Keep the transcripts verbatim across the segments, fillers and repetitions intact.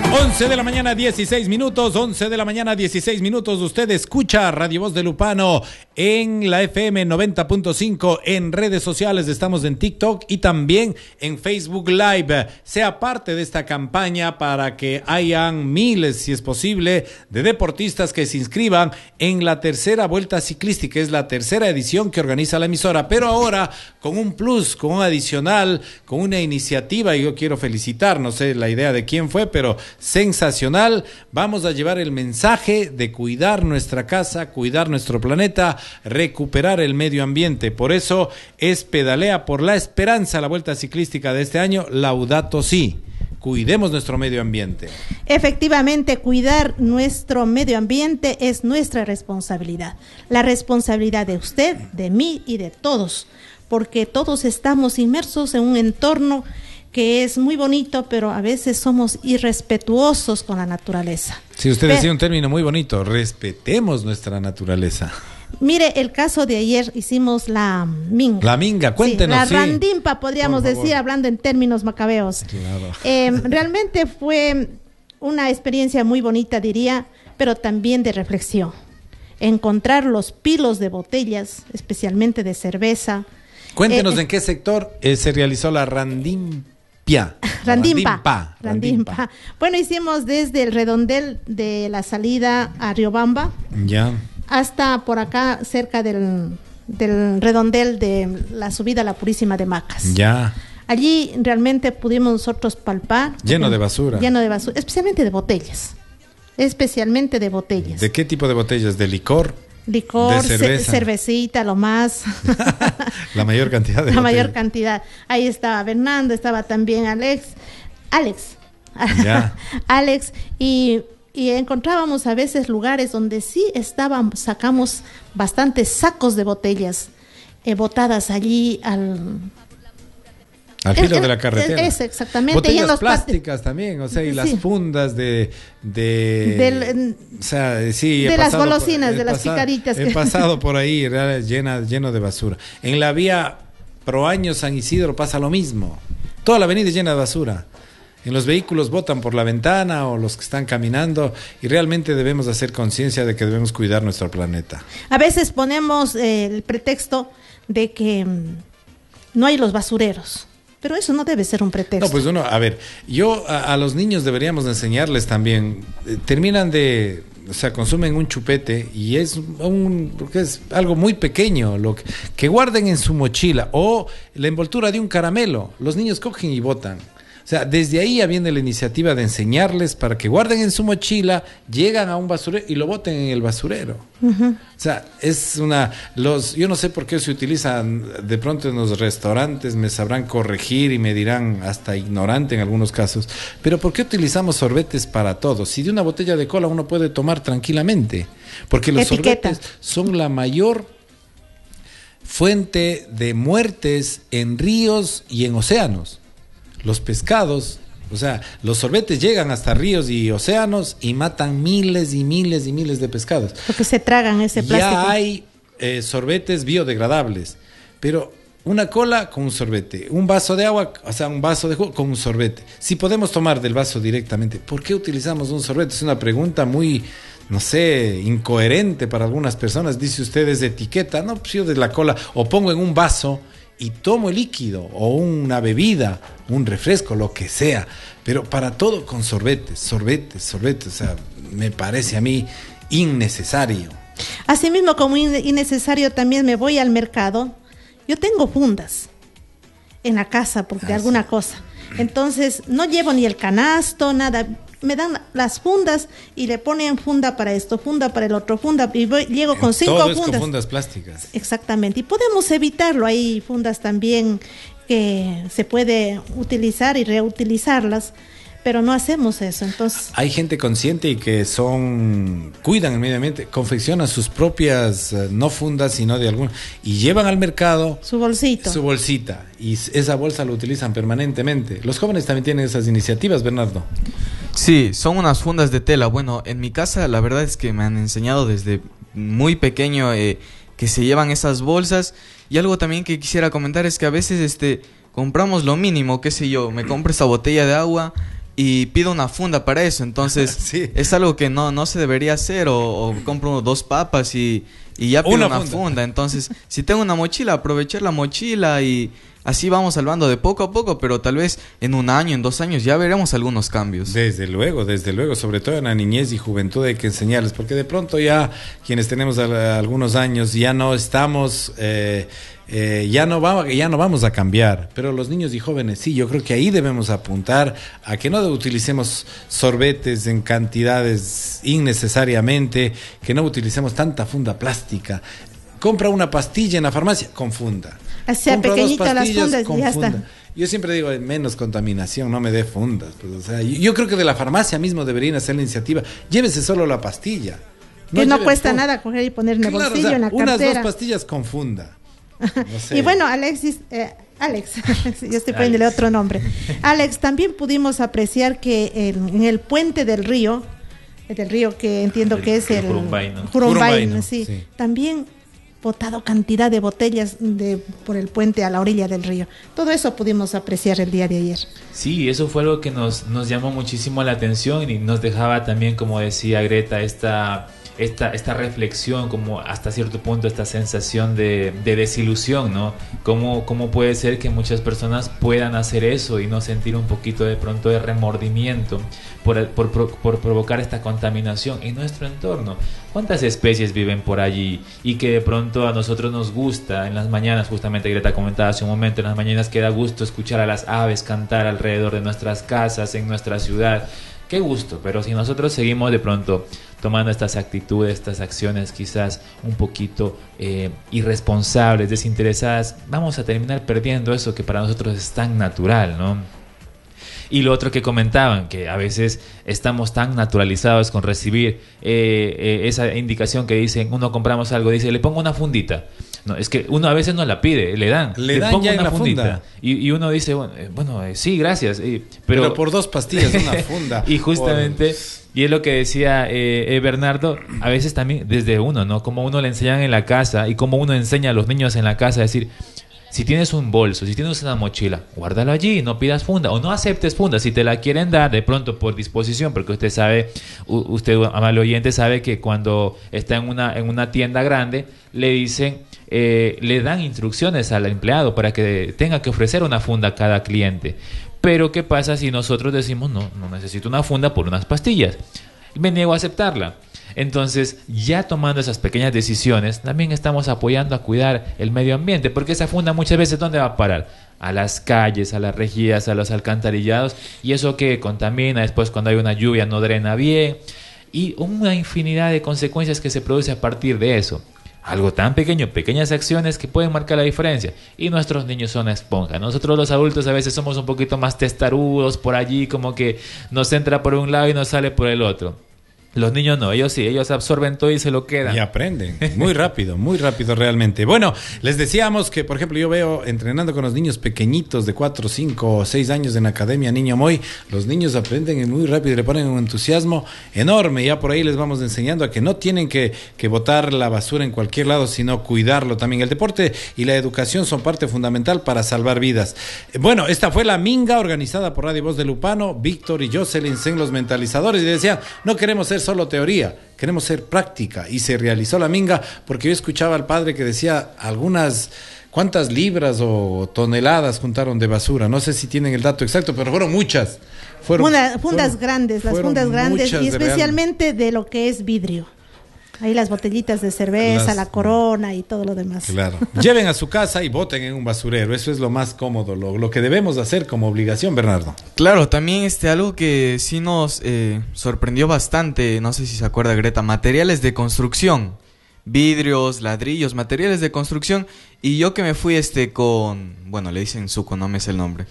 once de la mañana, dieciséis minutos, once de la mañana, dieciséis minutos. Usted escucha Radio Voz de Lupano en la F M noventa punto cinco, en redes sociales, estamos en TikTok y también en Facebook Live. Sea parte de esta campaña para que hayan miles, si es posible, de deportistas que se inscriban en la tercera vuelta ciclística. Es la tercera edición que organiza la emisora, pero ahora con un plus, con un adicional, con una iniciativa, y yo quiero felicitar, no sé la idea de quién fue, pero sensacional. Vamos a llevar el mensaje de cuidar nuestra casa, cuidar nuestro planeta, recuperar el medio ambiente. Por eso es Pedalea por la Esperanza, la vuelta ciclística de este año. Laudato Si. Cuidemos nuestro medio ambiente. Efectivamente, cuidar nuestro medio ambiente es nuestra responsabilidad. La responsabilidad de usted, de mí y de todos, porque todos estamos inmersos en un entorno que es muy bonito, pero a veces somos irrespetuosos con la naturaleza. Sí, usted Pe- decía un término muy bonito: respetemos nuestra naturaleza. Mire, el caso de ayer hicimos la minga. La minga, cuéntenos. Sí, la sí. randimpa, podríamos Por favor. decir, hablando en términos macabeos. Claro. Eh, realmente fue una experiencia muy bonita, diría, pero también de reflexión. Encontrar los pilos de botellas, especialmente de cerveza. Cuéntenos Eh, en qué sector eh, se realizó la randimpa. Randimpa. Randimpa. Randimpa. Bueno, hicimos desde el redondel de la salida a Riobamba Ya. hasta por acá cerca del, del redondel de la subida a la Purísima de Macas. Ya. Allí realmente pudimos nosotros palpar. Lleno de basura. Lleno de basura, especialmente de botellas. Especialmente de botellas. ¿De qué tipo de botellas? ¿De licor? Licor, de ce- cerveza. cervecita, lo más. La mayor cantidad de La botellas. mayor cantidad. Ahí estaba Fernando, estaba también Alex. Alex. Ya. Alex. Y, y encontrábamos a veces lugares donde sí estaban, sacamos bastantes sacos de botellas eh, botadas allí al... Al filo Es- de la carretera. es- es exactamente. Botellas Y en los plásticas también, o sea, y las Sí. fundas de... de Del- o sea, sí. he de las pasado por- golosinas, he de las pasado- picaritas He que- pasado por ahí, real, llena, lleno de basura. En la vía Proaño San Isidro pasa lo mismo. Toda la avenida es llena de basura. En los vehículos botan por la ventana o los que están caminando, y realmente debemos hacer conciencia de que debemos cuidar nuestro planeta. A veces ponemos eh, el pretexto de que mm, no hay los basureros. Pero eso no debe ser un pretexto. No, pues uno, a ver, yo a, a los niños deberíamos de enseñarles también, eh, terminan de, o sea, consumen un chupete y es un, porque es algo muy pequeño, lo que, que guarden en su mochila, o la envoltura de un caramelo, los niños cogen y botan. O sea, desde ahí ya viene la iniciativa de enseñarles para que guarden en su mochila, llegan a un basurero y lo boten en el basurero. Uh-huh. O sea, es una... los yo no sé por qué se utilizan de pronto en los restaurantes, me sabrán corregir y me dirán hasta ignorante en algunos casos, pero ¿por qué utilizamos sorbetes para todo? Si de una botella de cola uno puede tomar tranquilamente, porque los Etiqueta. sorbetes son la mayor fuente de muertes en ríos y en océanos. Los pescados, o sea, los sorbetes llegan hasta ríos y océanos y matan miles y miles y miles de pescados. Porque se tragan ese plástico. Ya hay eh, sorbetes biodegradables, pero una cola con un sorbete, un vaso de agua, o sea, un vaso de jugo con un sorbete. Si podemos tomar del vaso directamente, ¿por qué utilizamos un sorbete? Es una pregunta muy, no sé, incoherente para algunas personas. Dice usted, es de etiqueta, no, pues yo de la cola, o pongo en un vaso y tomo el líquido, o una bebida, un refresco, lo que sea, pero para todo con sorbetes, sorbetes, sorbetes, o sea, me parece a mí innecesario. Asimismo, como in- innecesario, también me voy al mercado. Yo tengo fundas en la casa porque de Ah, alguna sí. cosa. Entonces, no llevo ni el canasto, nada. Me dan las fundas y le ponen funda para esto, funda para el otro, funda. Y voy, llego con cinco Todo es fundas. con fundas plásticas. Exactamente. Y podemos evitarlo. Hay fundas también que se puede utilizar y reutilizarlas, pero no hacemos eso. Entonces, Hay gente consciente y que son, cuidan el medio ambiente, confeccionan sus propias, eh, no fundas, sino de alguna, y llevan al mercado su bolsito. su bolsita, y s- esa bolsa la utilizan permanentemente. Los jóvenes también tienen esas iniciativas, Bernardo. Sí, son unas fundas de tela. Bueno, en mi casa la verdad es que me han enseñado desde muy pequeño eh, que se llevan esas bolsas. Y algo también que quisiera comentar es que a veces este compramos lo mínimo, qué sé yo, me compro esa botella de agua y pido una funda para eso. Entonces Sí. es algo que no, no se debería hacer. O, o compro dos papas y, y ya pido Una una, funda. funda. Entonces, si tengo una mochila, aprovechar la mochila y así vamos salvando de poco a poco, pero tal vez en un año, en dos años ya veremos algunos cambios. Desde luego, desde luego, sobre todo en la niñez y juventud hay que enseñarles, porque de pronto ya quienes tenemos a- algunos años ya no estamos, eh, eh, ya no va, ya no vamos a cambiar, pero los niños y jóvenes sí, yo creo que ahí debemos apuntar a que no utilicemos sorbetes en cantidades innecesariamente, que no utilicemos tanta funda plástica. Compra una pastilla en la farmacia, con funda. O sea, Compra dos pequeñitas las pastillas, fundas y con ya está. funda. Yo siempre digo, menos contaminación, no me dé fundas. Pues, o sea, yo, yo creo que de la farmacia mismo deberían hacer la iniciativa. Llévese solo la pastilla. Que no lleve cuesta funda. nada coger y poner en el Claro, bolsillo, o sea, en la unas cartera. dos pastillas con funda. No sé. Y bueno, Alexis, eh, Alex, yo estoy poniéndole Alex. otro nombre. Alex, también pudimos apreciar que en, en el puente del río, eh, del río que entiendo El- que es el el Jurumbay, ¿no? Jurumbay, Jurumbay, ¿no? sí, Sí. también botado cantidad de botellas de por el puente a la orilla del río. Todo eso pudimos apreciar el día de ayer. Sí, eso fue algo que nos, nos llamó muchísimo la atención y nos dejaba también, como decía Greta, esta, esta, esta reflexión, como hasta cierto punto esta sensación de, de desilusión, ¿no? ¿Cómo, ¿Cómo puede ser que muchas personas puedan hacer eso y no sentir un poquito de pronto de remordimiento por, por, por, por provocar esta contaminación en nuestro entorno? ¿Cuántas especies viven por allí? Y que de pronto a nosotros nos gusta, en las mañanas, justamente Greta comentaba hace un momento, en las mañanas queda gusto escuchar a las aves cantar alrededor de nuestras casas, en nuestra ciudad. Qué gusto, pero si nosotros seguimos de pronto tomando estas actitudes, estas acciones quizás un poquito eh, irresponsables, desinteresadas, vamos a terminar perdiendo eso que para nosotros es tan natural, ¿no? Y lo otro que comentaban, que a veces estamos tan naturalizados con recibir eh, eh, esa indicación que dicen, uno compramos algo, dice, le pongo una fundita. No, es que uno a veces no la pide, le dan. Le dan pongo ya en una la fundita. funda. Y, y uno dice, bueno, eh, bueno eh, sí, gracias. eh, pero, pero, por dos pastillas, una funda. y justamente, Por- y es lo que decía eh, eh, Bernardo, a veces también desde uno, ¿no? Como uno le enseñan en la casa y como uno enseña a los niños en la casa a decir, si tienes un bolso, si tienes una mochila, guárdalo allí, no pidas funda o no aceptes funda. Si te la quieren dar de pronto por disposición, porque usted sabe, u- usted, amable oyente, sabe que cuando está en una, en una tienda grande, le dicen, eh, le dan instrucciones al empleado para que tenga que ofrecer una funda a cada cliente. Pero ¿qué pasa si nosotros decimos, no, no necesito una funda por unas pastillas? Me niego a aceptarla. Entonces, ya tomando esas pequeñas decisiones, también estamos apoyando a cuidar el medio ambiente, porque esa funda muchas veces, ¿dónde va a parar? A las calles, a las rejillas, a los alcantarillados, y eso que contamina, después cuando hay una lluvia no drena bien, y una infinidad de consecuencias que se produce a partir de eso. Algo tan pequeño, pequeñas acciones que pueden marcar la diferencia. Y nuestros niños son esponja. Nosotros los adultos a veces somos un poquito más testarudos por allí, como que nos entra por un lado y nos sale por el otro. Los niños no, ellos sí, ellos absorben todo y se lo quedan. Y aprenden muy rápido, muy rápido realmente. Bueno, les decíamos que, por ejemplo, yo veo entrenando con los niños pequeñitos de cuatro, cinco o seis años en la Academia Niño Moy, los niños aprenden muy rápido y le ponen un entusiasmo enorme. Ya por ahí les vamos enseñando a que no tienen que, que botar la basura en cualquier lado, sino cuidarlo también. El deporte y la educación son parte fundamental para salvar vidas. Bueno, esta fue la minga organizada por Radio Voz de Lupano, Víctor y Jocelyn en los mentalizadores, y decían, no queremos ser solo teoría, queremos ser práctica, y se realizó la minga porque yo escuchaba al padre que decía algunas, cuántas libras o toneladas juntaron de basura, no sé si tienen el dato exacto, pero fueron muchas. Fueron, Funda- fundas fueron- grandes, las fueron fundas grandes muchas y de real- especialmente de lo que es vidrio. Ahí las botellitas de cerveza, Las- la Corona y todo lo demás. Claro. Lleven a su casa y boten en un basurero, eso es lo más cómodo, lo, lo que debemos hacer como obligación, Bernardo. Claro, también este algo que sí nos eh, sorprendió bastante, no sé si se acuerda Greta, materiales de construcción, vidrios, ladrillos, materiales de construcción, y yo que me fui este con, bueno, le dicen Suco, no me sé el nombre,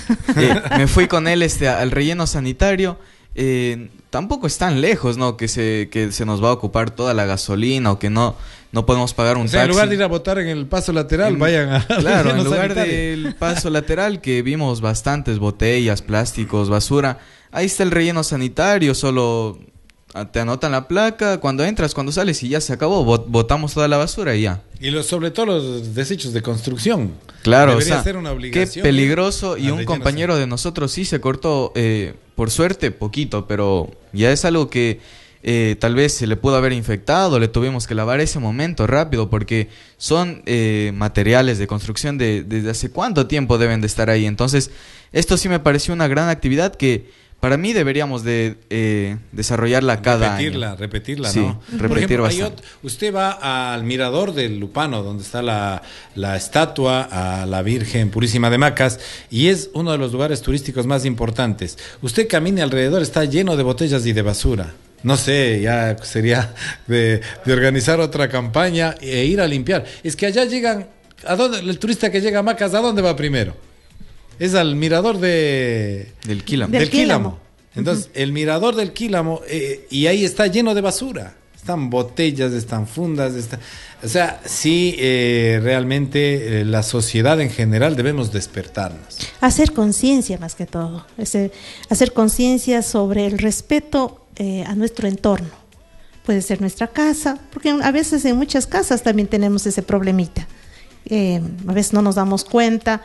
eh, me fui con él este al relleno sanitario. Eh, tampoco es tan lejos, ¿no? Que se, que se nos va a ocupar toda la gasolina o que no, no podemos pagar un O sea, taxi. en lugar de ir a votar en el paso lateral, En- vayan a... Claro, en relleno lugar sanitario. del paso lateral que vimos bastantes botellas, plásticos, basura, ahí está el relleno sanitario, solo te anotan la placa, cuando entras, cuando sales y ya se acabó, bot- botamos toda la basura y ya. Y los, sobre todo los desechos de construcción. Claro, Debería o sea, ser una obligación. qué peligroso. Y Al un relleno, compañero sí. de nosotros sí se cortó, eh, por suerte, poquito, pero ya es algo que eh, tal vez se le pudo haber infectado, le tuvimos que lavar ese momento rápido, porque son eh, materiales de construcción de desde hace cuánto tiempo deben de estar ahí. Entonces, esto sí me pareció una gran actividad que para mí deberíamos de eh, desarrollarla cada repetirla, año. repetirla, Sí, ¿no? repetir Por ejemplo, hay bastante. ot- usted va al mirador del Lupano, donde está la, la estatua a la Virgen Purísima de Macas, y es uno de los lugares turísticos más importantes. Usted camine alrededor, está lleno de botellas y de basura. No sé, ya sería de, de organizar otra campaña e ir a limpiar. Es que allá llegan, ¿a dónde? El turista que llega a Macas, ¿a dónde va primero? Es al mirador de... Del Quílamo. Del del Quílamo. Quílamo. Entonces, uh-huh. el mirador del Quílamo, eh, y ahí está lleno de basura. Están botellas, están fundas, está... o sea, sí, eh, realmente eh, la sociedad en general debemos despertarnos. Hacer conciencia más que todo, ese, hacer conciencia sobre el respeto eh, a nuestro entorno. Puede ser nuestra casa, porque a veces en muchas casas también tenemos ese problemita. Eh, a veces no nos damos cuenta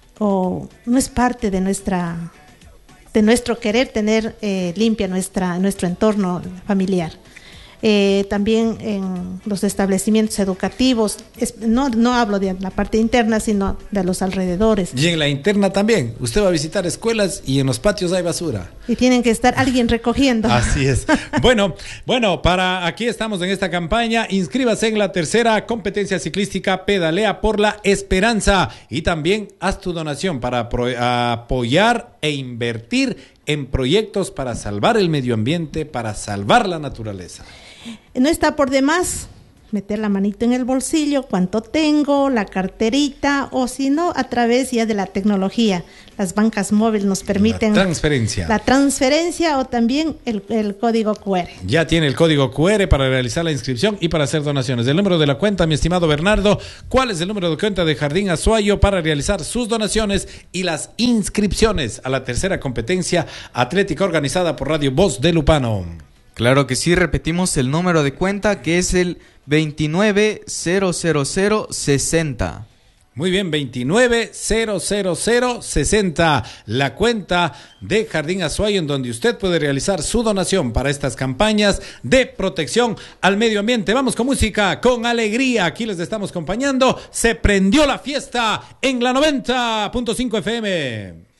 o no es parte de nuestra de nuestro querer tener eh, limpia nuestra nuestro entorno familiar. Eh, también en los establecimientos educativos, es, no, no hablo de la parte interna, sino de los alrededores. Y en la interna también. Usted va a visitar escuelas y en los patios hay basura. Y tienen que estar alguien recogiendo. Así es. Bueno, bueno, para aquí estamos en esta campaña. Inscríbase en la tercera competencia ciclística Pedalea por la Esperanza. Y también haz tu donación para pro, apoyar e invertir en proyectos para salvar el medio ambiente, para salvar la naturaleza. No está por demás meter la manito en el bolsillo, cuánto tengo, la carterita, o si no, a través ya de la tecnología. Las bancas móviles nos permiten... La transferencia. La transferencia o también el, el código cu erre. Ya tiene el código cu erre para realizar la inscripción y para hacer donaciones. El número de la cuenta, mi estimado Bernardo, ¿cuál es el número de cuenta de Jardín Azuayo para realizar sus donaciones y las inscripciones a la tercera competencia atlética organizada por Radio Voz de Lupano? Claro que sí, repetimos el número de cuenta, que es el veintinueve cero cero cero sesenta. Muy bien, veintinueve cero cero cero sesenta, la cuenta de Jardín Azuayo, en donde usted puede realizar su donación para estas campañas de protección al medio ambiente. Vamos con música, con alegría, aquí les estamos acompañando. Se prendió la fiesta en la noventa punto cinco F M.